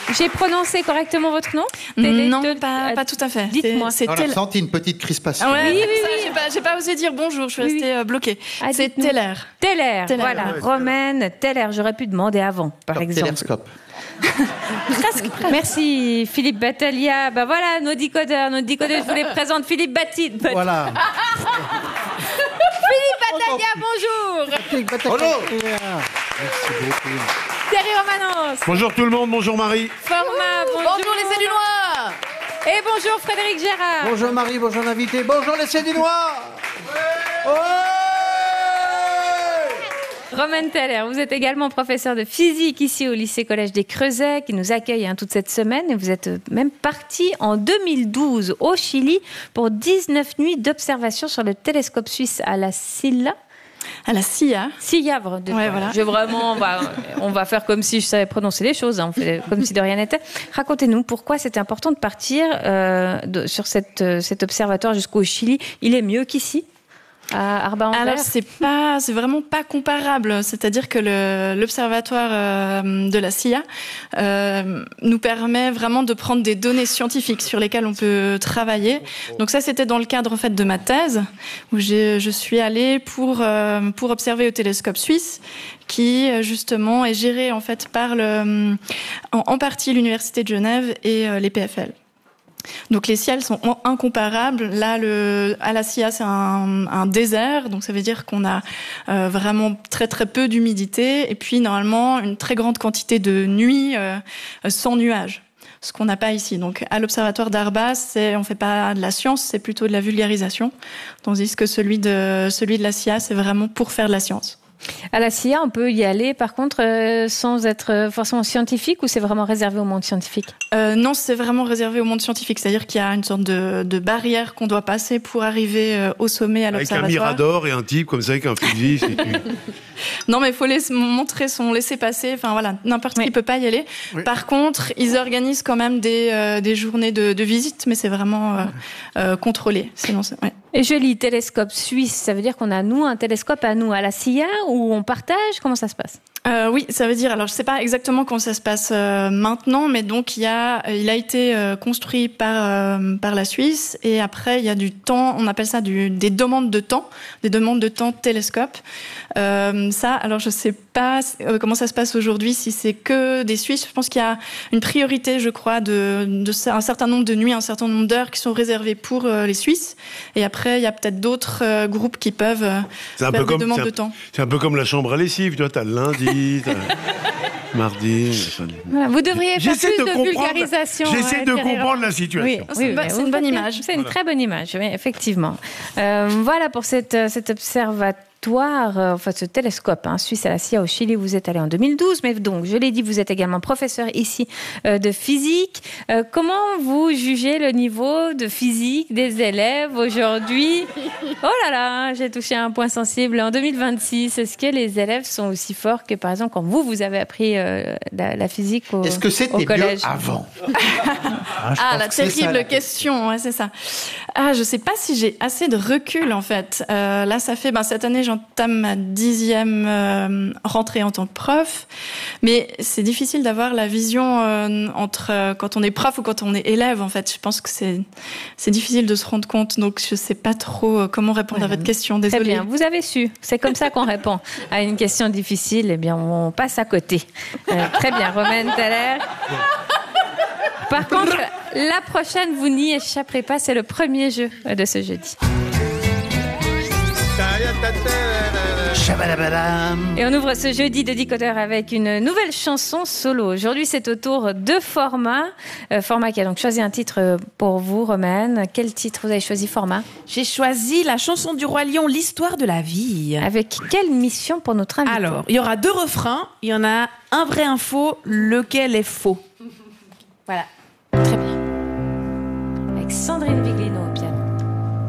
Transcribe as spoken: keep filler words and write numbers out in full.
J'ai prononcé correctement votre nom? Télé- Non, pas, pas tout à fait. Dites-moi. On a senti une petite crispation. Ah ouais, Oui, oui, ça, oui. J'ai pas, j'ai pas osé dire bonjour, je suis Oui, restée oui. euh, bloquée. Ah, c'est dites-nous. Teller. Teller, Teller. voilà. Ouais, Romaine Teller, j'aurais pu demander avant, par exemple. Télescope. Presque. Merci Philippe Battaglia. Bah voilà, nos décodeurs, nos décodeurs, je vous les présente. Philippe Batti. Bat- Voilà. Philippe Battaglia, bonjour. Bonjour. Merci beaucoup. Thierry Romanos. Bonjour tout le monde, bonjour Marie. Format, bonjour. Bonjour les Cédunois. Et bonjour Frédéric Gérard. Bonjour Marie, bonjour l'invité. Bonjour les Cédunois. Romaine Teller, vous êtes également professeur de physique ici au lycée-collège des Creusets qui nous accueille hein, toute cette semaine. Et vous êtes même parti en deux mille douze au Chili pour dix-neuf nuits d'observation sur le télescope suisse à la Silla. À la C I A. Silla, de Ouais, voilà. Je vraiment, on va, on va faire comme si je savais prononcer les choses. Hein, on fait comme si de rien n'était. Racontez-nous pourquoi c'était important de partir euh, de, sur cette, cet observatoire jusqu'au Chili. Il est mieux qu'ici à Arba-en-Vert? Alors c'est pas, c'est vraiment pas comparable. C'est-à-dire que le, l'observatoire euh, de la C I A euh, nous permet vraiment de prendre des données scientifiques sur lesquelles on peut travailler. Donc ça, c'était dans le cadre en fait de ma thèse où j'ai, je suis allée pour euh, pour observer au télescope suisse, qui justement est géré en fait par le, en, en partie l'université de Genève et euh, les P F L. Donc les ciels sont incomparables. Là, le, à la C I A, c'est un, un désert, donc ça veut dire qu'on a euh, vraiment très très peu d'humidité et puis normalement une très grande quantité de nuits euh, sans nuages. Ce qu'on n'a pas ici. Donc à l'observatoire d'Arba, c'est, on fait pas de la science, c'est plutôt de la vulgarisation, tandis que celui de celui de la C I A, c'est vraiment pour faire de la science. À la C I A, on peut y aller, par contre, euh, sans être forcément scientifique, ou c'est vraiment réservé au monde scientifique? euh, Non, c'est vraiment réservé au monde scientifique. C'est-à-dire qu'il y a une sorte de, de barrière qu'on doit passer pour arriver euh, au sommet à Avec un l'observatoire. mirador et un type comme ça avec un fusil. c'est tu- Non, mais il faut laisser, montrer son laisser-passer. Enfin voilà, n'importe Oui. qui peut pas y aller. Oui. Par contre, ils organisent quand même des, euh, des journées de, de visite, mais c'est vraiment euh, euh, contrôlé. Sinon, c'est, ouais. Et je lis télescope suisse, ça veut dire qu'on a, nous, un télescope à nous, à la C I A, où on partage? Comment ça se passe? Euh, oui, ça veut dire. Alors, je sais pas exactement comment ça se passe euh, maintenant, mais donc il y a, il a été euh, construit par euh, par la Suisse, et après il y a du temps. On appelle ça du, des demandes de temps, des demandes de temps télescope. Euh, ça, alors je sais pas euh, comment ça se passe aujourd'hui. Si c'est que des Suisses, je pense qu'il y a une priorité, je crois, de, de un certain nombre de nuits, un certain nombre d'heures qui sont réservées pour euh, les Suisses. Et après, il y a peut-être d'autres euh, groupes qui peuvent euh, C'est un faire peu des comme demandes c'est un- de temps. C'est un peu comme la chambre à lessive, tu vois, t'as le lundi, t'as le mardi. enfin, Voilà, vous devriez faire J'essaie plus de de, comprendre. vulgarisation. J'essaie hein, de Thierry comprendre la Oui, situation. oui, C'est une oui, bonne- mais c'est vous une bonne faites bien. image. C'est une Voilà. très bonne image, oui, effectivement. Euh, voilà pour cette, euh, cet observatoire, euh, enfin ce télescope hein, suisse à la C I A au Chili. Vous êtes allé en deux mille douze, mais donc je l'ai dit, vous êtes également professeur ici euh, de physique. Euh, comment vous jugez le niveau de physique des élèves aujourd'hui? Oh là là, j'ai touché un point sensible. En deux mille vingt-six, est-ce que les élèves sont aussi forts que par exemple quand vous, vous avez appris euh, la, la physique au, Est-ce que au c'était mieux collège? avant? Ah, pense la que c'est terrible ça, la- question, ouais, c'est ça. Ah, je sais pas si j'ai assez de recul en fait. Euh, là, ça fait, ben cette année, j'entame ma dixième euh, rentrée en tant que prof, mais c'est difficile d'avoir la vision euh, entre euh, quand on est prof ou quand on est élève. En fait, je pense que c'est c'est difficile de se rendre compte, donc je sais pas trop euh, comment répondre à votre question. Très Désolée. bien, vous avez su. C'est comme ça qu'on répond à une question difficile. Eh bien, on passe à côté. Euh, très bien, Romaine Teller. Par contre, la prochaine, vous n'y échapperez pas. C'est le premier jeu de ce jeudi. Chabalabadam. Et on ouvre ce jeudi de Décodeur avec une nouvelle chanson solo. Aujourd'hui, c'est au tour de Format. Euh, Format qui a donc choisi un titre pour vous, Romaine. Quel titre vous avez choisi, Format? J'ai choisi la chanson du Roi Lion, l'histoire de la vie. Avec quelle mission pour notre invité? Alors, il y aura deux refrains. Il y en a un vrai, un faux. Lequel est faux? Voilà. Très bien. Avec Sandrine Vigli.